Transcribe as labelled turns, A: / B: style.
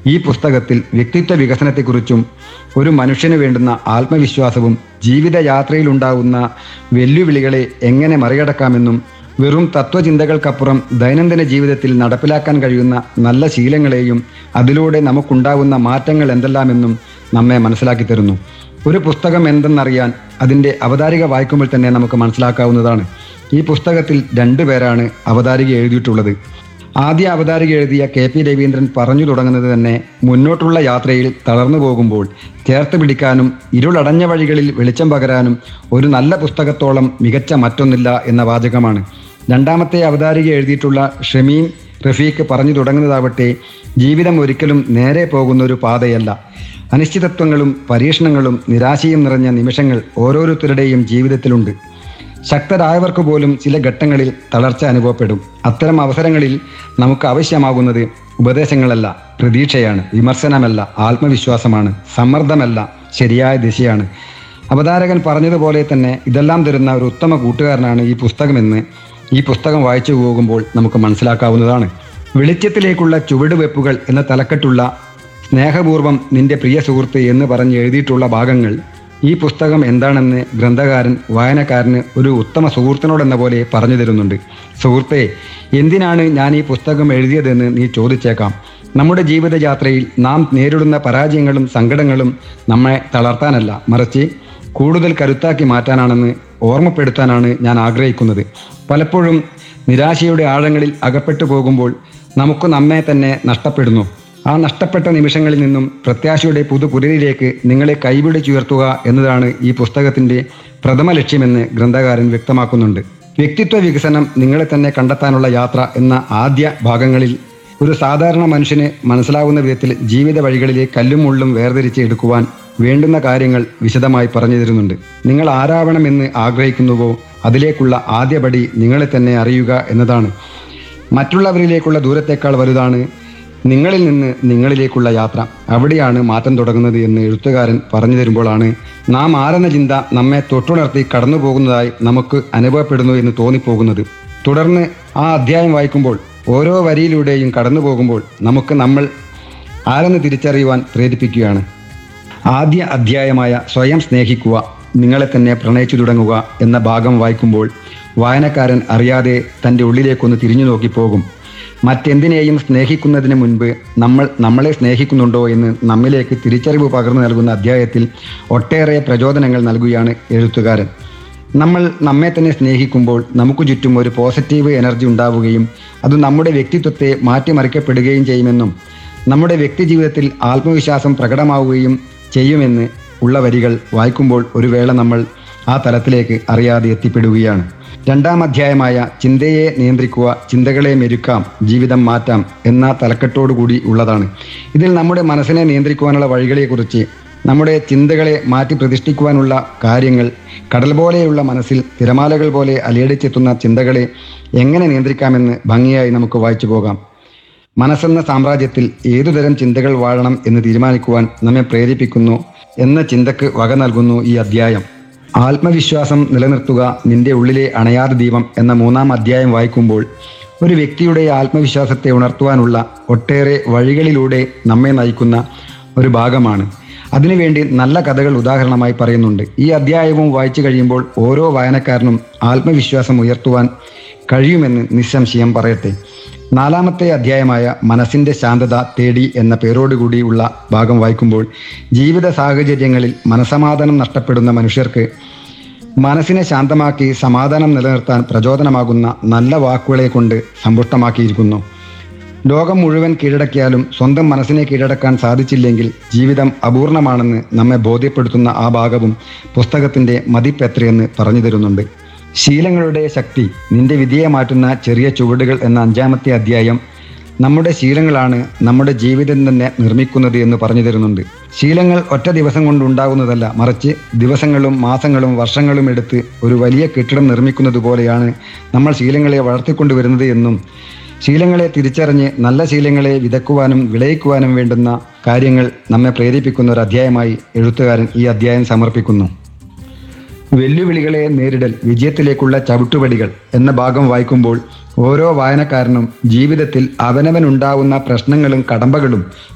A: ഈ പുസ്തകത്തിൽ വ്യക്തിത്വ വികസനത്തെക്കുറിച്ചും ഒരു മനുഷ്യന് വേണ്ടുന്ന ആത്മവിശ്വാസവും ജീവിതയാത്രയിലുണ്ടാകുന്ന വെല്ലുവിളികളെ എങ്ങനെ മറികടക്കാമെന്നും വെറും തത്വചിന്തകൾക്കപ്പുറം ദൈനംദിന ജീവിതത്തിൽ നടപ്പിലാക്കാൻ കഴിയുന്ന നല്ല ശീലങ്ങളെയും അതിലൂടെ നമുക്കുണ്ടാകുന്ന മാറ്റങ്ങൾ എന്തെല്ലാമെന്നും നമ്മെ മനസ്സിലാക്കി തരുന്നു. ഒരു പുസ്തകം എന്തെന്നറിയാൻ അതിൻ്റെ അവതാരിക വായിക്കുമ്പോൾ തന്നെ നമുക്ക് മനസ്സിലാക്കാവുന്നതാണ്. ഈ പുസ്തകത്തിൽ 2 പേരാണ് അവതാരിക എഴുതിയിട്ടുള്ളത്. ആദ്യ അവതാരിക എഴുതിയ KP രവീന്ദ്രൻ പറഞ്ഞു തുടങ്ങുന്നത് തന്നെ മുന്നോട്ടുള്ള യാത്രയിൽ തളർന്നു പോകുമ്പോൾ ചേർത്ത് പിടിക്കാനും ഇരുളടഞ്ഞ വഴികളിൽ വെളിച്ചം പകരാനും ഒരു നല്ല പുസ്തകത്തോളം മികച്ച മറ്റൊന്നില്ല എന്ന വാചകമാണ്. രണ്ടാമത്തെ അവതാരിക എഴുതിയിട്ടുള്ള ഷമീം റഫീഖ് പറഞ്ഞു തുടങ്ങുന്നതാവട്ടെ, ജീവിതം ഒരിക്കലും നേരെ പോകുന്ന ഒരു പാതയല്ല. അനിശ്ചിതത്വങ്ങളും പരീക്ഷണങ്ങളും നിരാശയും നിറഞ്ഞ നിമിഷങ്ങൾ ഓരോരുത്തരുടെയും ജീവിതത്തിലുണ്ട്. ശക്തരായവർക്ക് പോലും ചില ഘട്ടങ്ങളിൽ തളർച്ച അനുഭവപ്പെടും. അത്തരം അവസരങ്ങളിൽ നമുക്ക് ആവശ്യമാകുന്നത് ഉപദേശങ്ങളല്ല, പ്രതീക്ഷയാണ്. വിമർശനമല്ല, ആത്മവിശ്വാസമാണ്. സമ്മർദ്ദമല്ല, ശരിയായ ദിശയാണ്. അവതാരകൻ പറഞ്ഞതുപോലെ തന്നെ ഇതെല്ലാം തരുന്ന ഒരു ഉത്തമ കൂട്ടുകാരനാണ് ഈ പുസ്തകമെന്ന് ഈ പുസ്തകം വായിച്ചു പോകുമ്പോൾ നമുക്ക് മനസ്സിലാക്കാവുന്നതാണ്. വെളിച്ചത്തിലേക്കുള്ള ചുവടുവെപ്പുകൾ എന്ന തലക്കെട്ടുള്ള സ്നേഹപൂർവം നിന്റെ പ്രിയ സുഹൃത്ത് എന്ന് പറഞ്ഞ് എഴുതിയിട്ടുള്ള ഭാഗങ്ങൾ ഈ പുസ്തകം എന്താണെന്ന് ഗ്രന്ഥകാരൻ വായനക്കാരന് ഒരു ഉത്തമ സുഹൃത്തിനോടെന്ന പോലെ പറഞ്ഞു തരുന്നുണ്ട്. സുഹൃത്തേ, എന്തിനാണ് ഞാൻ ഈ പുസ്തകം എഴുതിയതെന്ന് നീ ചോദിച്ചേക്കാം. നമ്മുടെ ജീവിതയാത്രയിൽ നാം നേരിടുന്ന പരാജയങ്ങളും സങ്കടങ്ങളും നമ്മെ തളർത്താനല്ല, മറിച്ച് കൂടുതൽ കരുത്താക്കി മാറ്റാനാണെന്ന് ഓർമ്മപ്പെടുത്താനാണ് ഞാൻ ആഗ്രഹിക്കുന്നത്. പലപ്പോഴും നിരാശയുടെ ആഴങ്ങളിൽ അകപ്പെട്ടു പോകുമ്പോൾ നമുക്ക് നമ്മെ തന്നെ നഷ്ടപ്പെടുന്നു. ആ നഷ്ടപ്പെട്ട നിമിഷങ്ങളിൽ നിന്നും പ്രത്യാശയുടെ പുതുപുരയിലേക്ക് നിങ്ങളെ കൈപിടിച്ചുയർത്തുക എന്നതാണ് ഈ പുസ്തകത്തിൻ്റെ പ്രഥമ ലക്ഷ്യമെന്ന് ഗ്രന്ഥകാരൻ വ്യക്തമാക്കുന്നുണ്ട്. വ്യക്തിത്വ വികസനം നിങ്ങളെ തന്നെ കണ്ടെത്താനുള്ള യാത്ര എന്ന ആദ്യ ഭാഗങ്ങളിൽ ഒരു സാധാരണ മനുഷ്യന് മനസ്സിലാവുന്ന വിധത്തിൽ ജീവിത വഴികളിലെ കല്ലും മുള്ളും വേർതിരിച്ച് എടുക്കുവാൻ വേണ്ടുന്ന കാര്യങ്ങൾ വിശദമായി പറഞ്ഞു തരുന്നുണ്ട്. നിങ്ങൾ ആരാവണമെന്ന് ആഗ്രഹിക്കുന്നുവോ അതിലേക്കുള്ള ആദ്യപടി നിങ്ങളെ തന്നെ അറിയുക എന്നതാണ്. മറ്റുള്ളവരിലേക്കുള്ള ദൂരത്തേക്കാൾ വലുതാണ് നിങ്ങളിൽ നിന്ന് നിങ്ങളിലേക്കുള്ള യാത്ര. അവിടെയാണ് മാറ്റം തുടങ്ങുന്നത് എന്ന് എഴുത്തുകാരൻ പറഞ്ഞു തരുമ്പോഴാണ് നാം ആരെന്ന ചിന്ത നമ്മെ തൊട്ടുണർത്തി കടന്നു പോകുന്നതായി നമുക്ക് അനുഭവപ്പെടുന്നു എന്ന് തോന്നിപ്പോകുന്നത്. തുടർന്ന് ആ അധ്യായം വായിക്കുമ്പോൾ ഓരോ വരിയിലൂടെയും കടന്നു പോകുമ്പോൾ നമുക്ക് നമ്മൾ ആരെന്ന് തിരിച്ചറിയുവാൻ പ്രേരിപ്പിക്കുകയാണ്. ആദ്യ അധ്യായമായ സ്വയം സ്നേഹിക്കുക, നിങ്ങളെ തന്നെ പ്രണയിച്ചു തുടങ്ങുക എന്ന ഭാഗം വായിക്കുമ്പോൾ വായനക്കാരൻ അറിയാതെ തൻ്റെ ഉള്ളിലേക്കൊന്ന് തിരിഞ്ഞു നോക്കിപ്പോകും. മറ്റെന്തിനേയും സ്നേഹിക്കുന്നതിന് മുൻപ് നമ്മൾ നമ്മളെ സ്നേഹിക്കുന്നുണ്ടോ എന്ന് നമ്മിലേക്ക് തിരിച്ചറിവ് പകർന്നു നൽകുന്ന അധ്യായത്തിൽ ഒട്ടേറെ പ്രചോദനങ്ങൾ നൽകുകയാണ് എഴുത്തുകാരൻ. നമ്മൾ നമ്മെ തന്നെ സ്നേഹിക്കുമ്പോൾ നമുക്ക് ചുറ്റും ഒരു പോസിറ്റീവ് എനർജി ഉണ്ടാവുകയും അത് നമ്മുടെ വ്യക്തിത്വത്തെ മാറ്റിമറിക്കപ്പെടുകയും ചെയ്യുമെന്നും നമ്മുടെ വ്യക്തി ജീവിതത്തിൽ ആത്മവിശ്വാസം പ്രകടമാവുകയും ചെയ്യുമെന്ന് ഉള്ള വരികൾ വായിക്കുമ്പോൾ ഒരു വേള നമ്മൾ ആ തലത്തിലേക്ക് അറിയാതെ എത്തിപ്പെടുകയാണ്. രണ്ടാം അധ്യായമായ ചിന്തയെ നിയന്ത്രിക്കുക, ചിന്തകളെ മെരുക്കാം, ജീവിതം മാറ്റാം എന്ന തലക്കെട്ടോടുകൂടി ഉള്ളതാണ്. ഇതിൽ നമ്മുടെ മനസ്സിനെ നിയന്ത്രിക്കുവാനുള്ള വഴികളെക്കുറിച്ച്, നമ്മുടെ ചിന്തകളെ മാറ്റി പ്രതിഷ്ഠിക്കുവാനുള്ള കാര്യങ്ങൾ, കടൽ പോലെയുള്ള മനസ്സിൽ തിരമാലകൾ പോലെ അലയടിച്ചെത്തുന്ന ചിന്തകളെ എങ്ങനെ നിയന്ത്രിക്കാമെന്ന് ഭംഗിയായി നമുക്ക് വായിച്ചു പോകാം. മനസ്സെന്ന സാമ്രാജ്യത്തിൽ ഏതുതരം ചിന്തകൾ വാഴണം എന്ന് തീരുമാനിക്കുവാൻ നമ്മെ പ്രേരിപ്പിക്കുന്നു എന്ന ചിന്തക്ക് വക നൽകുന്നു ഈ അധ്യായം. ആത്മവിശ്വാസം നിലനിർത്തുക, നിന്റെ ഉള്ളിലെ അണയാത ദീപം എന്ന 3-ാം അധ്യായം വായിക്കുമ്പോൾ ഒരു വ്യക്തിയുടെ ആത്മവിശ്വാസത്തെ ഉണർത്തുവാനുള്ള ഒട്ടേറെ വഴികളിലൂടെ നമ്മെ നയിക്കുന്ന ഒരു ഭാഗമാണ്. അതിനുവേണ്ടി നല്ല കഥകൾ ഉദാഹരണമായി പറയുന്നുണ്ട്. ഈ അധ്യായവും വായിച്ചു കഴിയുമ്പോൾ ഓരോ വായനക്കാരനും ആത്മവിശ്വാസം ഉയർത്തുവാൻ കഴിയുമെന്ന് നിസ്സംശയം പറയട്ടെ. 4-ാമത്തെ അധ്യായമായ മനസ്സിൻ്റെ ശാന്തത തേടി എന്ന പേരോടുകൂടി ഉള്ള ഭാഗം വായിക്കുമ്പോൾ ജീവിത സാഹചര്യങ്ങളിൽ മനസമാധാനം നഷ്ടപ്പെടുന്ന മനുഷ്യർക്ക് മനസ്സിനെ ശാന്തമാക്കി സമാധാനം നിലനിർത്താൻ പ്രചോദനമാകുന്ന നല്ല വാക്കുകളെ കൊണ്ട് സമ്പുഷ്ടമാക്കിയിരിക്കുന്നു. ലോകം മുഴുവൻ കീഴടക്കിയാലും സ്വന്തം മനസ്സിനെ കീഴടക്കാൻ സാധിച്ചില്ലെങ്കിൽ ജീവിതം അപൂർണമാണെന്ന് നമ്മെ ബോധ്യപ്പെടുത്തുന്ന ആ ഭാഗവും പുസ്തകത്തിൻ്റെ മതിപ്പെത്രയെന്ന് പറഞ്ഞു തരുന്നുണ്ട്. ശീലങ്ങളുടെ ശക്തി, നിന്റെ വിധിയെ മാറ്റുന്ന ചെറിയ ചുവടുകൾ എന്ന 5-ാമത്തെ അധ്യായം നമ്മുടെ ശീലങ്ങളാണ് നമ്മുടെ ജീവിതം തന്നെ നിർമ്മിക്കുന്നത് എന്ന് പറഞ്ഞു തരുന്നുണ്ട്. ശീലങ്ങൾ ഒറ്റ ദിവസം കൊണ്ടുണ്ടാകുന്നതല്ല, മറിച്ച് ദിവസങ്ങളും മാസങ്ങളും വർഷങ്ങളും എടുത്ത് ഒരു വലിയ കെട്ടിടം നിർമ്മിക്കുന്നത് പോലെയാണ് നമ്മൾ ശീലങ്ങളെ വളർത്തിക്കൊണ്ടുവരുന്നത് എന്നും ശീലങ്ങളെ തിരിച്ചറിഞ്ഞ് നല്ല ശീലങ്ങളെ വിതക്കുവാനും വിളയിക്കുവാനും വേണ്ടുന്ന കാര്യങ്ങൾ നമ്മെ പ്രേരിപ്പിക്കുന്ന ഒരു അധ്യായമായി എഴുത്തുകാരൻ ഈ അധ്യായം സമർപ്പിക്കുന്നു. വെല്ലുവിളികളെ നേരിടൽ, വിജയത്തിലേക്കുള്ള ചവിട്ടുപടികൾ എന്ന ഭാഗം വായിക്കുമ്പോൾ ഓരോ വായനക്കാരനും ജീവിതത്തിൽ അവനവനുണ്ടാവുന്ന പ്രശ്നങ്ങളും കടമ്പകളും